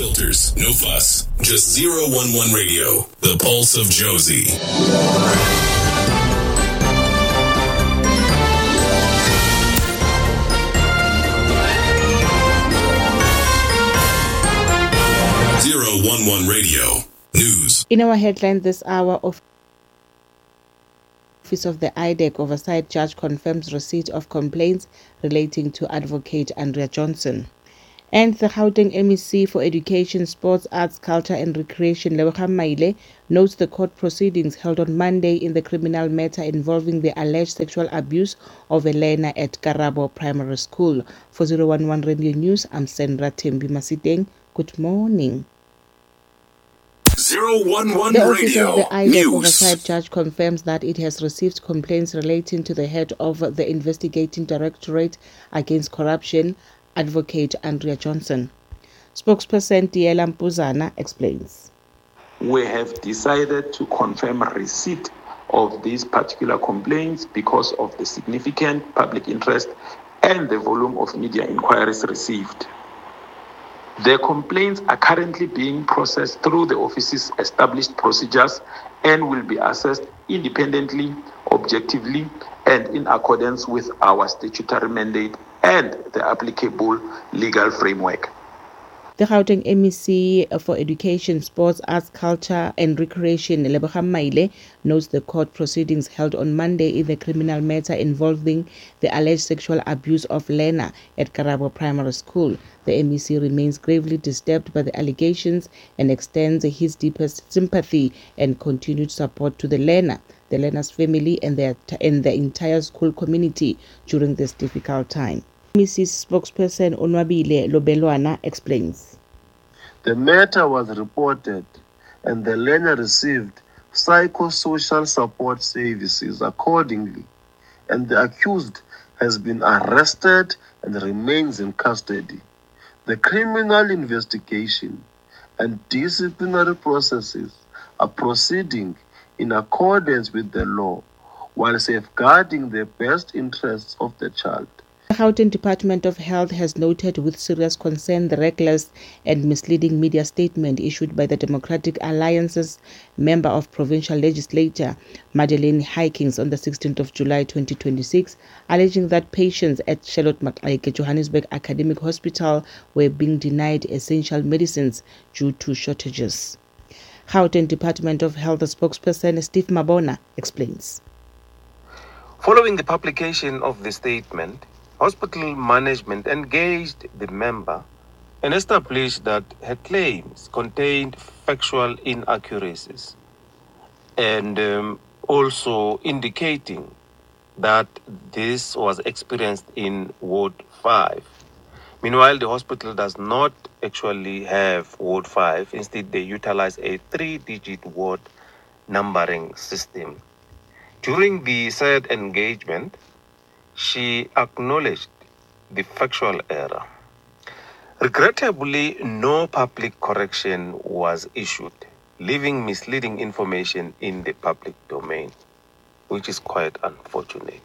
filters, no fuss. Just 011 Radio, the pulse of Josie. Radio News. In our headline this hour, Office of the IDEC Oversight Judge confirms receipt of complaints relating to Advocate Andrea Johnson. And the Gauteng MEC for Education, Sports, Arts, Culture and Recreation, Lebogang Maile, notes the court proceedings held on Monday in the criminal matter involving the alleged sexual abuse of a learner at Karabo Primary School. For 011 Radio News, I'm Sandra Tembi Masiteng. Good morning. 011 The Office Radio of the IDEC News. Oversight Judge confirms that it has received complaints relating to the head of the Investigating Directorate Against Corruption, Advocate Andrea Johnson. Spokesperson Diela Mpuzana explains. We have decided to confirm receipt of these particular complaints because of the significant public interest and the volume of media inquiries received. The complaints are currently being processed through the office's established procedures and will be assessed independently, objectively, and in accordance with our statutory mandate and the applicable legal framework. The Gauteng MEC for Education, Sports, Arts, Culture and Recreation, Lebogang Maile, notes the court proceedings held on Monday in the criminal matter involving the alleged sexual abuse of learner at Karabo Primary School. The MEC remains gravely disturbed by the allegations and extends his deepest sympathy and continued support to the learner's family and the entire school community during this difficult time. MEC's spokesperson Onwabile Lobelwana explains. The matter was reported and the learner received psychosocial support services accordingly, and the accused has been arrested and remains in custody. The criminal investigation and disciplinary processes are proceeding in accordance with the law while safeguarding the best interests of the child. The Gauteng Department of Health has noted with serious concern the reckless and misleading media statement issued by the Democratic Alliance's member of provincial legislature, Madeleine Hykins, on the 16th of July 2026, alleging that patients at Charlotte Maxeke Johannesburg Academic Hospital were being denied essential medicines due to shortages. Gauteng Department of Health spokesperson Steve Mabona explains. Following the publication of the statement, hospital management engaged the member and established that her claims contained factual inaccuracies and also indicating that this was experienced in Ward 5. Meanwhile, the hospital does not actually have Ward 5. Instead, they utilize a 3-digit ward numbering system. During the said engagement, she acknowledged the factual error. Regrettably, no public correction was issued, leaving misleading information in the public domain, which is quite unfortunate.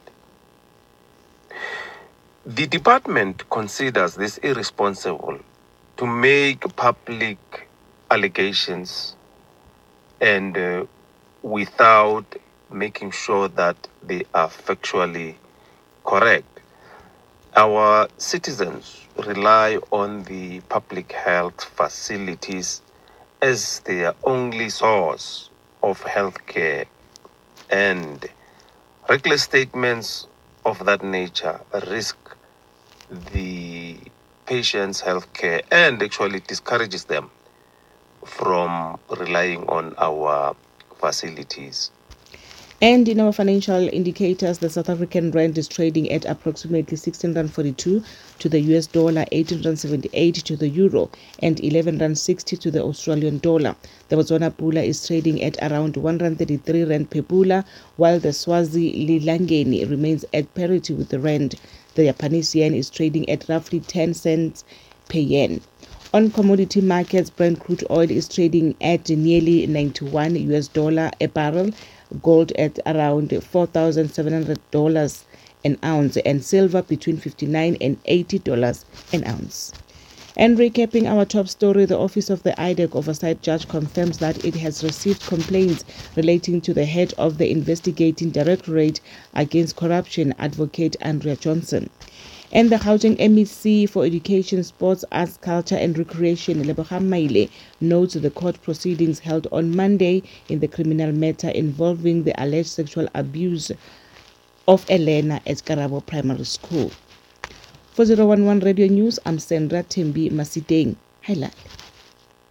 The department considers this irresponsible to make public allegations and without making sure that they are factually correct. Our citizens rely on the public health facilities as their only source of health care, and reckless statements of that nature risk the patient's health care and actually discourages them from relying on our facilities. And in our financial indicators, the South African rand is trading at approximately 16.42 to the US dollar, 18.78 to the euro, and 11.60 to the Australian dollar. The Botswana pula is trading at around 133 rand per pula, while the Swazi Lilangeni remains at parity with the rand. The Japanese yen is trading at roughly 10 cents per yen. On commodity markets, Brent crude oil is trading at nearly $91 a barrel, gold at around $4,700 an ounce, and silver between $59 and $80 an ounce. And recapping our top story, the Office of the IDEC Oversight Judge confirms that it has received complaints relating to the head of the Investigating Directorate Against Corruption, Advocate Andrea Johnson. And the Gauteng MEC for Education, Sports, Arts, Culture and Recreation, Lebogang Maile, notes the court proceedings held on Monday in the criminal matter involving the alleged sexual abuse of Elena at Karabo Primary School. For 011 Radio News, I'm Sandra Tembi Masiteng. Highlight.